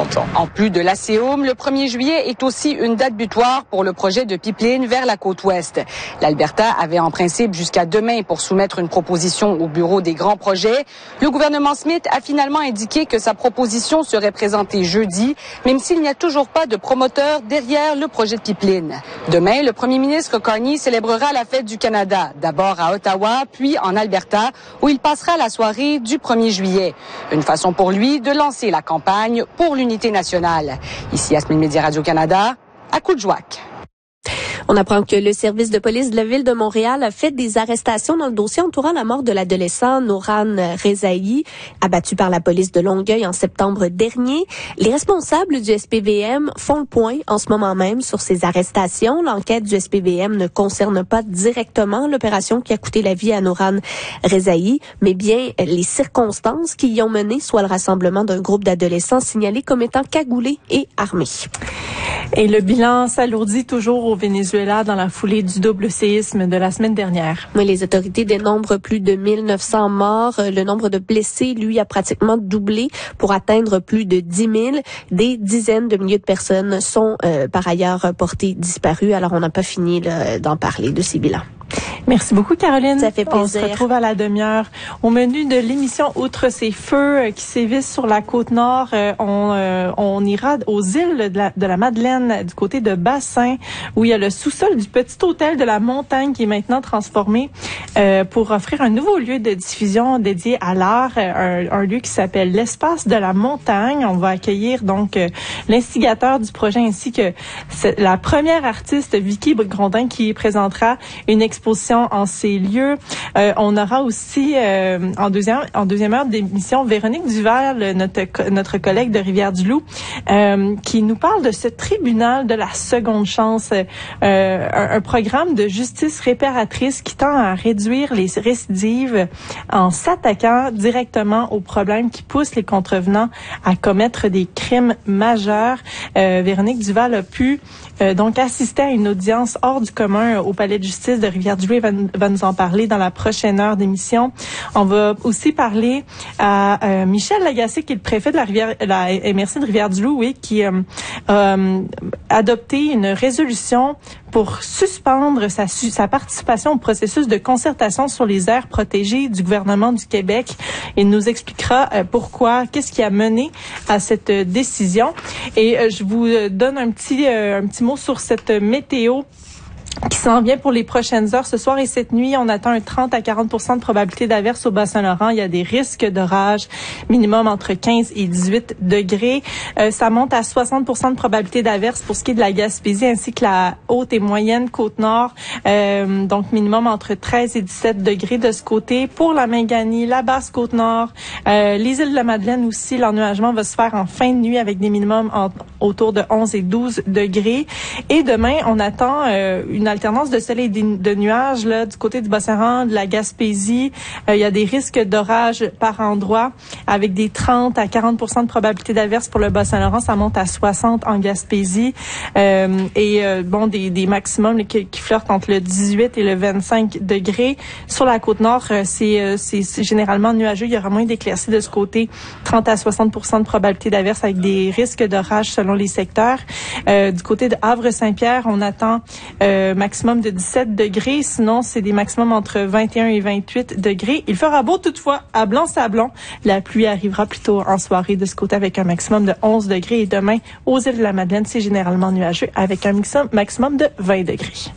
longtemps. En plus de l'Acéum, le 1er juillet est aussi une date butoir pour le projet de pipeline vers la côte ouest. L'Alberta avait en principe jusqu'à demain pour soumettre une proposition au bureau des grands projets. Le gouvernement Smith a finalement indiqué que sa proposition serait présentée jeudi, même s'il n'y a toujours pas de promoteur derrière le projet de pipeline. Demain, le premier ministre Carney célébrera la fête du Canada, d'abord à Ottawa, puis en Alberta, où il passera la soirée du 1er juillet. Une façon pour lui de lancer la campagne pour l'unité nationale. Ici Yasmine Média Radio-Canada, à Coudjouac. On apprend que le service de police de la Ville de Montréal a fait des arrestations dans le dossier entourant la mort de l'adolescent Noran Rezaï, abattu par la police de Longueuil en septembre dernier. Les responsables du SPVM font le point en ce moment même sur ces arrestations. L'enquête du SPVM ne concerne pas directement l'opération qui a coûté la vie à Noran Rezaï, mais bien les circonstances qui y ont mené, soit le rassemblement d'un groupe d'adolescents signalés comme étant cagoulés et armés. Et le bilan s'alourdit toujours au Venezuela dans la foulée du double séisme de la semaine dernière. Oui, les autorités dénombrent plus de 1900 morts. Le nombre de blessés, lui, a pratiquement doublé pour atteindre plus de 10 000. Des dizaines de milliers de personnes sont par ailleurs portées disparues. Alors, on n'a pas fini d'en parler de ces bilans. Merci beaucoup, Caroline. Ça fait plaisir. On se retrouve à la demi-heure. Au menu de l'émission, outre ces feux qui sévissent sur la côte nord, on ira aux îles de la Madeleine, du côté de Bassin, où il y a le sous-sol du petit hôtel de la Montagne qui est maintenant transformé pour offrir un nouveau lieu de diffusion dédié à l'art, un lieu qui s'appelle l'Espace de la Montagne. On va accueillir donc l'instigateur du projet ainsi que la première artiste, Vicky Grondin, qui présentera une exposition en ces lieux. On aura aussi en deuxième heure d'émission Véronique Duval, notre collègue de Rivière-du-Loup, qui nous parle de ce tribunal de la seconde chance, un programme de justice réparatrice qui tend à réduire les récidives en s'attaquant directement aux problèmes qui poussent les contrevenants à commettre des crimes majeurs. Véronique Duval a pu donc assister à une audience hors du commun au Palais de justice de Rivière-du-Loup. Va nous en parler dans la prochaine heure d'émission. On va aussi parler à Michel Lagacé, qui est le préfet de la MRC de Rivière-du-Loup, oui, qui a adopté une résolution pour suspendre sa participation au processus de concertation sur les aires protégées du gouvernement du Québec. Il nous expliquera pourquoi, qu'est-ce qui a mené à cette décision. Et je vous donne un petit mot sur cette météo qui s'en vient pour les prochaines heures. Ce soir et cette nuit, on attend un 30 à 40% de probabilité d'averse au Bas-Saint-Laurent. Il y a des risques d'orage, minimum entre 15 et 18 degrés. Ça monte à 60% de probabilité d'averse pour ce qui est de la Gaspésie ainsi que la haute et moyenne Côte-Nord. Donc, minimum entre 13 et 17 degrés de ce côté. Pour la Mingani, la basse Côte-Nord, les îles de la Madeleine aussi, l'ennuagement va se faire en fin de nuit avec des minimums autour de 11 et 12 degrés. Et demain, on attend une alternance de soleil et de nuages là du côté du Bas-Saint-Laurent, de la Gaspésie. Il y a des risques d'orage par endroit avec des 30 à 40% de probabilité d'averse pour le Bas-Saint-Laurent. Ça monte à 60 en Gaspésie. Des maximums qui flirtent entre le 18 et le 25 degrés. Sur la Côte-Nord, c'est généralement nuageux. Il y aura moins d'éclaircies de ce côté. 30 à 60% de probabilité d'averse avec des risques d'orage selon les secteurs. Du côté de Havre-Saint-Pierre, on attend maximum de 17 degrés. Sinon, c'est des maximums entre 21 et 28 degrés. Il fera beau toutefois à Blanc-Sablon. La pluie arrivera plutôt en soirée de ce côté avec un maximum de 11 degrés. Et demain, aux îles de la Madeleine, c'est généralement nuageux avec un maximum de 20 degrés.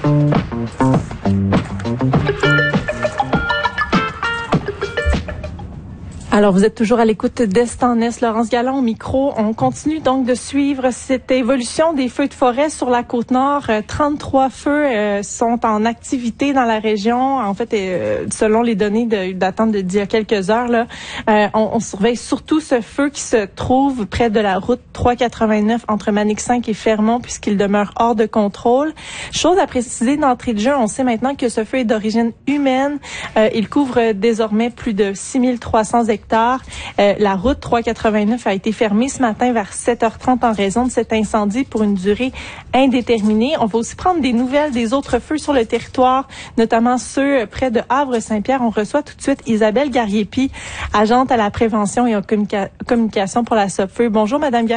Alors, vous êtes toujours à l'écoute d'Est en Est. Laurence Galland au micro. On continue donc de suivre cette évolution des feux de forêt sur la Côte-Nord. 33 feux sont en activité dans la région. En fait, selon les données datant d'il y a quelques heures, là, on surveille surtout ce feu qui se trouve près de la route 389 entre Manic 5 et Fermont, puisqu'il demeure hors de contrôle. Chose à préciser d'entrée de jeu, on sait maintenant que ce feu est d'origine humaine. Il couvre désormais plus de 6300 hectares. La route 389 a été fermée ce matin vers 7h30 en raison de cet incendie pour une durée indéterminée. On va aussi prendre des nouvelles des autres feux sur le territoire, notamment ceux près de Havre-Saint-Pierre. On reçoit tout de suite Isabelle Gariepi, agente à la prévention et en communication pour la SOPFEU. Bonjour, Madame Gariepi.